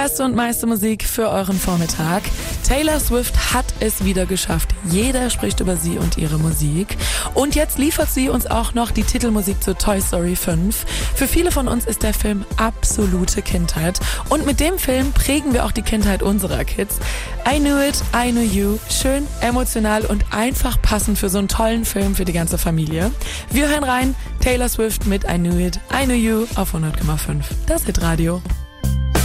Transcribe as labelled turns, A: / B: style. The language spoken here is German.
A: beste und meiste Musik für euren Vormittag. Taylor Swift hat es wieder geschafft. Jeder spricht über sie und ihre Musik. Und jetzt liefert sie uns auch noch die Titelmusik zu Toy Story 5. Für viele von uns ist der Film absolute Kindheit. Und mit dem Film prägen wir auch die Kindheit unserer Kids. I Knew It, I Knew You. Schön, emotional und einfach passend für so einen tollen Film für die ganze Familie. Wir hören rein. Taylor Swift mit I Knew It, I Knew You auf 100,5. Das Hitradio.